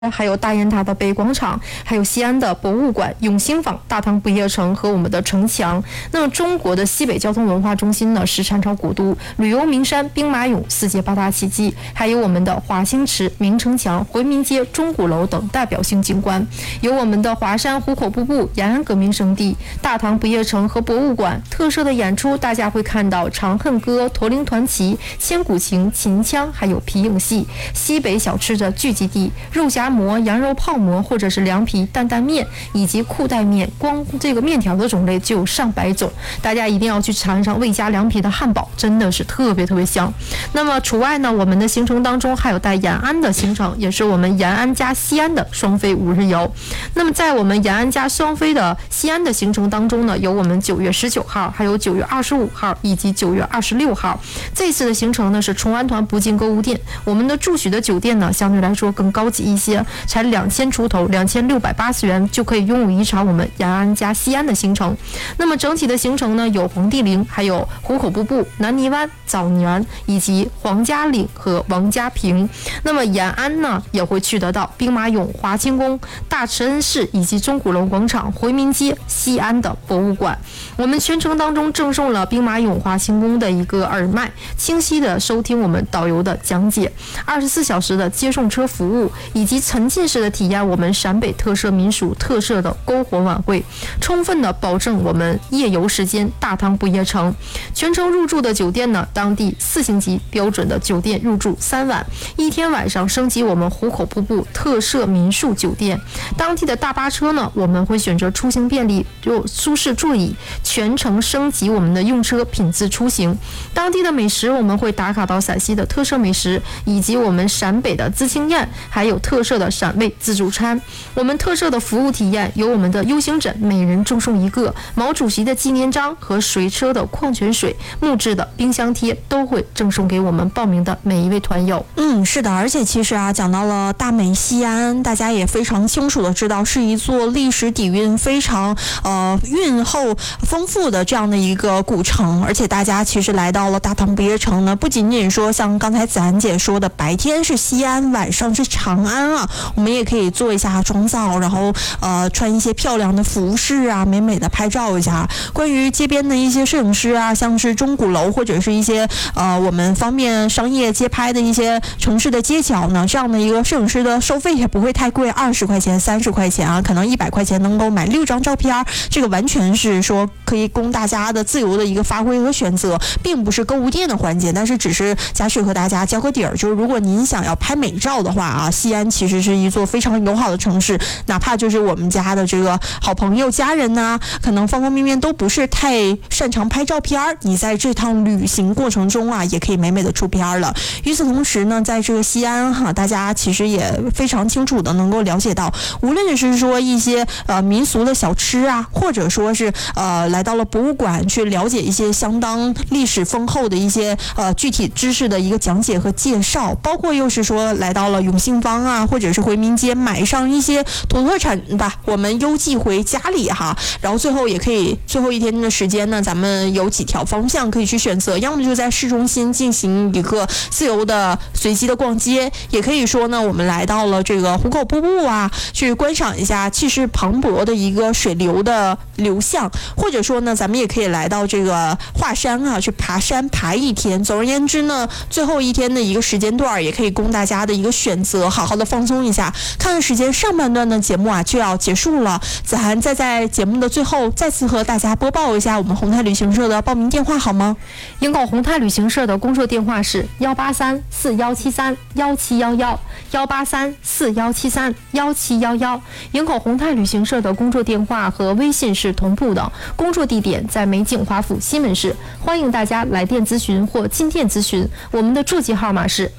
还有大雁塔的北广场，还有西安的博物馆、永兴坊、大唐不夜城和我们的城墙。那么中国的西北交通文化中心呢是汉朝古都，旅游名山兵马俑、世界八大奇迹，还有我们的华清池、明城墙、回民街、钟鼓楼等代表性景观。有我们的华山壶口瀑布、延安革命圣地、大唐不夜城和博物馆。特色的演出，大家会看到《长恨歌》、驼铃团旗、千古情、秦腔，还有皮影戏。西北小吃的聚集地，肉夹馍、羊肉泡馍，或者是凉皮、担担面以及裤带面，光这个面条的种类就有上百种，大家一定要去尝一尝味加凉皮的汉堡，真的是特别香。那么除外呢，我们的行程当中还有带延安的行程，也是我们延安加西安的双飞5日游。那么在我们延安加双飞的西安的行程当中呢，有我们9月19号，还有9月25号以及9月26号。这次的行程呢是崇安团不进购物店，我们的住宿的酒店呢相对来说更高级一些，才2000出头，2680元就可以拥有一场我们延安加西安的行程。那么整体的行程呢，有黄帝陵，还有壶口瀑布、南泥湾、枣园以及黄家岭和王家坪。那么延安呢，也会去得到兵马俑、华清宫、大慈恩寺以及钟鼓楼广场、回民街、西安的博物馆。我们全程当中赠送了兵马俑、华清宫的一个耳麦，清晰的收听我们导游的讲解，24小时的接送车服务，以及沉浸式的体验我们陕北特色民俗特色的篝火晚会，充分的保证我们夜游时间大唐不夜城。全程入住的酒店呢，当地4星级标准的酒店入住3晚，1天晚上升级我们壶口瀑布特色民宿酒店。当地的大巴车呢，我们会选择出行便利、有舒适座椅，全程升级我们的用车品质出行。当地的美食我们会打卡到陕西的特色美食，以及我们陕北的知青宴，还有特色的陕味自助餐。我们特色的服务体验有我们的 U 型枕，每人赠送1个毛主席的纪念章和随车的矿泉水、木质的冰箱贴都会赠送给我们报名的每一位团友。 是的，而且其实讲到了大美西安，大家也非常清楚的知道是一座历史底蕴非常蕴厚丰富的这样的一个古城，而且大家其实来到了大唐不夜城呢，不仅仅说像刚才子涵姐说的白天是西安，晚上是长安啊，我们也可以做一下妆造，然后穿一些漂亮的服饰啊，美美的拍照一下。关于街边的一些摄影师啊，像是钟鼓楼或者是一些我们方便商业街拍的一些城市的街角呢，这样的一个摄影师的收费也不会太贵，20块钱、30块钱啊，可能100块钱能够买6张照片，这个完全是说可以供大家的自由的一个发挥和选择，并不是购物店的环节，但是只是嘉旭和大家交个底儿，就是如果您想要拍美照的话啊，西安其实是一座非常友好的城市，哪怕就是我们家的这个好朋友、家人呐，可能方方面面都不是太擅长拍照片，你在这趟旅行过程中啊，也可以美美的出片了。与此同时呢，在这个西安大家其实也非常清楚的能够了解到，无论是说一些民俗的小吃啊，或者说是来到了博物馆去了解一些相当历史丰厚的一些具体知识的一个讲解和介绍，包括又是说来到了永庆坊啊，或者是回民街买上一些土特产吧，我们邮寄回家里哈。然后最后也可以最后一天的时间呢，咱们有几条方向可以去选择，要么就在市中心进行一个自由的随机的逛街，也可以说呢，我们来到了这个壶口瀑布啊，去观赏一下气势磅礴的一个水流的流向，或者说呢，咱们也可以来到这个华山啊，去爬山爬一天。总而言之呢，最后一天的一个时间段也可以供大家的一个选择，好好的放松一下。看看时间，上半段的节目啊就要结束了，子涵再在节目的最后再次和大家播报一下我们宏泰旅行社的报名电话好吗？ 营口宏泰旅行社的工作电话是18341731711，18341731711。营口宏泰旅行社的工作电话和微信是同步的，工作地点在美景华府西门市，欢迎大家来电咨询或进店咨询。我们的座机号码是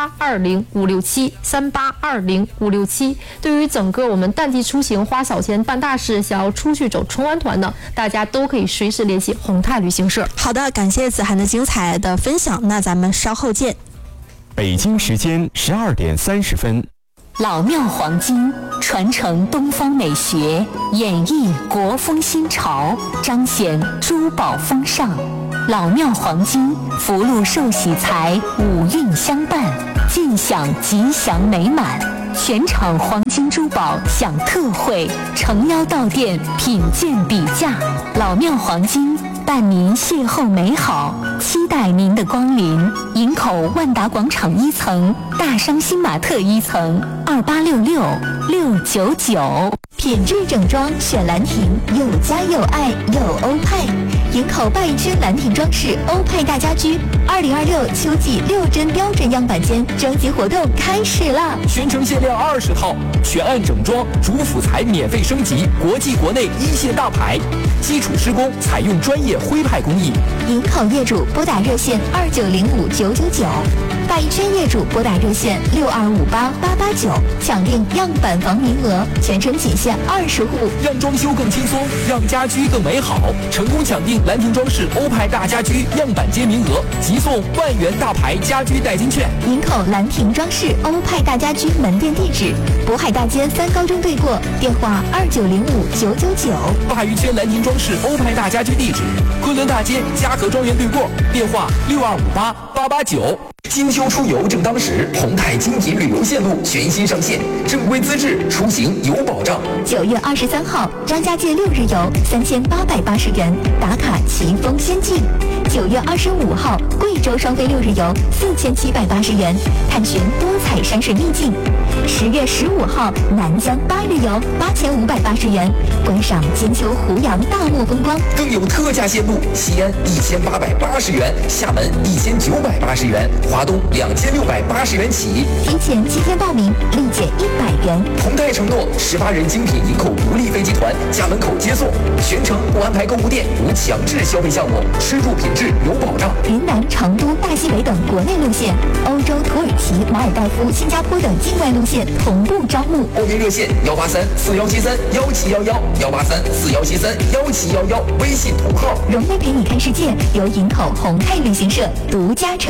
3820-567，3820-567。对于整个我们淡季出行花小钱办大事，想要出去走崇安团呢，大家都可以随时联系宏泰旅行社。 好的，感谢子涵的精彩的分享，那咱们稍后见。 北京时间12点30分。 老庙黄金传承东方美学，演绎国风新潮，彰显珠宝风尚。老庙黄金福禄寿喜财，五运相伴，尽享吉祥美满。 全场黄金珠宝享特惠，诚邀到店品鉴比价。老庙黄金伴您邂逅美好，期待您的光临。营口万达广场1层，大商新玛特1层，2866-699。 品质整装选兰亭，有家有爱有欧派。营口拜君兰亭装饰欧派大家居2026秋季6针标准样板间征集活动开始了， 全程限量20套，全案整装，主辅材免费升级，国际国内一线大牌，基础施工采用专业徽派工艺。 营口业主拨打热线2905-999，拜君业主拨打热线6258-889，抢订样板房名额，全程仅限20户， 让装修更轻松，让家居更美好。成功抢订兰亭装饰欧派大家居样板间名额，即送万元大牌家居代金券。 营口兰亭装饰欧派大家居门店地址：渤海大街3高中对过，电话2905-999。 鲅鱼圈兰亭装饰欧派大家居地址：昆仑大街嘉禾庄园对过，电话6258-889。金秋出游正当时，宏泰精品旅游线路全新上线，正规资质，出行有保障。 9月23号，张家界6日游3880元，打卡奇峰仙境。9月25号，贵州双飞6日游4780元，探寻多彩山水秘境。10月15号，南疆8日游8580元，观赏金秋湖洋大漠风光。 更有特价线路，西安1880元，厦门1980元，华东2680元起。 提前7天报名，立减100元。 宏泰承诺18人精品营口独立飞机团家门口接送，全程不安排购物店，无强制消费项目，吃住品质有保障。 云南、成都、大西北等国内路线，欧洲、土耳其、马尔代夫、新加坡等境外路线同步招募。 报名热线183-4173-1711，183-4173-1711，微信同号。 荣威陪你看世界，由营口宏泰旅行社独家承